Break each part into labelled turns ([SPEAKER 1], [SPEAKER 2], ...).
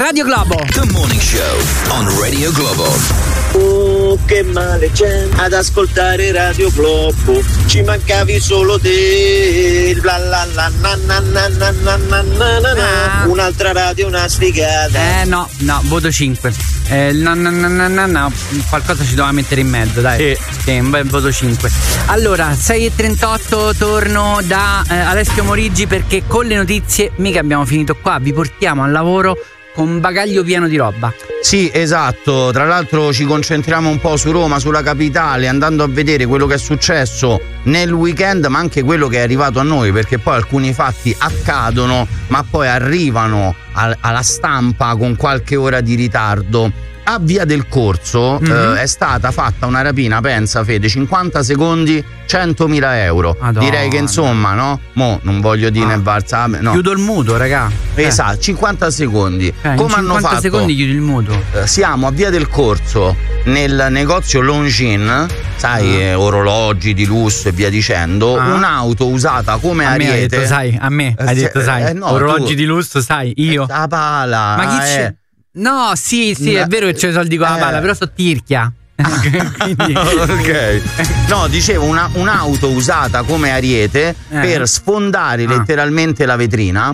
[SPEAKER 1] Radio Globo.
[SPEAKER 2] The Morning Show on Radio Globo.
[SPEAKER 3] Oh, che male c'è ad ascoltare Radio Globo, ci mancavi solo te. La la la na na na na na na na na. Un'altra radio, una sfigata.
[SPEAKER 1] No, voto 5. No, qualcosa ci doveva mettere in mezzo, dai. Sì, un bel voto 5. Allora, 6:38 torno da Alessio Morigi, perché con le notizie mica abbiamo finito qua, vi portiamo al lavoro con bagaglio pieno di roba.
[SPEAKER 4] Sì, esatto, tra l'altro ci concentriamo un po' su Roma, sulla capitale, andando a vedere quello che è successo nel weekend, ma anche quello che è arrivato a noi, perché poi alcuni fatti accadono ma poi arrivano alla stampa con qualche ora di ritardo. A Via del Corso è stata fatta una rapina, pensa Fede, 50 secondi, 100.000 euro. Madonna. Direi che insomma, no? Mo non voglio dire ne valsa, no.
[SPEAKER 1] Chiudo il mutuo, raga.
[SPEAKER 4] Esatto, 50 secondi. Come hanno fatto?
[SPEAKER 1] 50 secondi chiudi il mutuo.
[SPEAKER 4] Siamo a Via del Corso nel negozio Longines, sai, orologi di lusso e via dicendo. Un'auto usata come ariete.
[SPEAKER 1] Hai detto, sai, a me hai detto, sai,
[SPEAKER 4] no,
[SPEAKER 1] orologi di lusso, sai, io.
[SPEAKER 4] La pala.
[SPEAKER 1] Ma chi c'è? No, sì, è vero che c'è i soldi con la palla, però so tirchia. Quindi...
[SPEAKER 4] Ok. No, dicevo un'auto usata come ariete per sfondare letteralmente la vetrina,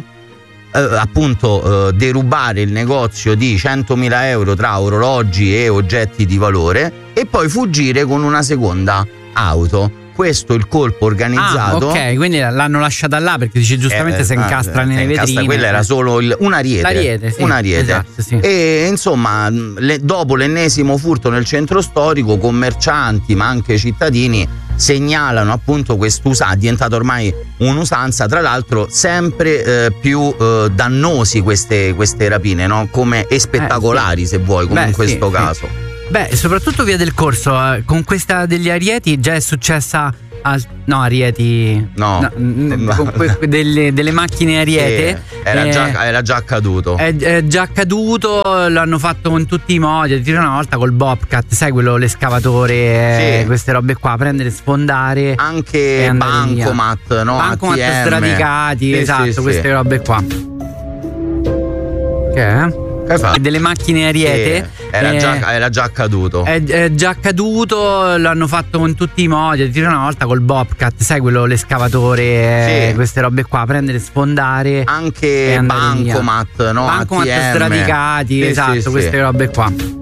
[SPEAKER 4] appunto derubare il negozio di 100.000 euro tra orologi e oggetti di valore e poi fuggire con una seconda auto. Questo è il colpo organizzato.
[SPEAKER 1] Ok, quindi l'hanno lasciata là perché dice giustamente si incastra nelle vetrine.
[SPEAKER 4] Quella era solo un ariete.
[SPEAKER 1] L'ariete, sì.
[SPEAKER 4] Un ariete.
[SPEAKER 1] Esatto, sì.
[SPEAKER 4] E insomma, dopo l'ennesimo furto nel centro storico, commercianti ma anche cittadini segnalano appunto quest'usanza, è diventata ormai un'usanza, tra l'altro sempre più dannosi queste rapine, no? Come e spettacolari, se vuoi, come in questo caso.
[SPEAKER 1] Beh, soprattutto Via del Corso, con questa degli arieti già è successa arieti. Delle macchine ariete.
[SPEAKER 4] Era già accaduto.
[SPEAKER 1] È già accaduto, l'hanno fatto con tutti i modi. Una volta col Bobcat, sai, quello, l'escavatore, queste robe qua, prendere, sfondare.
[SPEAKER 4] Anche bancomat, no?
[SPEAKER 1] Bancomat
[SPEAKER 4] ATM.
[SPEAKER 1] Sradicati, esatto, queste robe qua. Che delle macchine ariete.
[SPEAKER 4] Era già accaduto.
[SPEAKER 1] È già accaduto, l'hanno fatto con tutti i modi. Una volta col Bobcat, sai, quello, l'escavatore, queste robe qua, prendere, sfondare.
[SPEAKER 4] Anche bancomat, no?
[SPEAKER 1] Bancomat
[SPEAKER 4] ATM.
[SPEAKER 1] sradicati, esatto, queste robe qua.